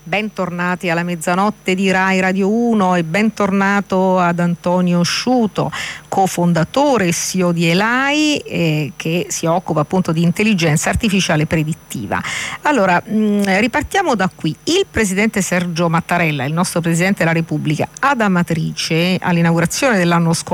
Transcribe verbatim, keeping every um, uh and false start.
Bentornati alla mezzanotte di Rai Radio uno e bentornato ad Antonio Sciuto, cofondatore e C E O di Elai, eh, che si occupa appunto di intelligenza artificiale predittiva. Allora, mh, ripartiamo da qui. Il presidente Sergio Mattarella, il nostro presidente della Repubblica, ad Amatrice, all'inaugurazione dell'anno scorso,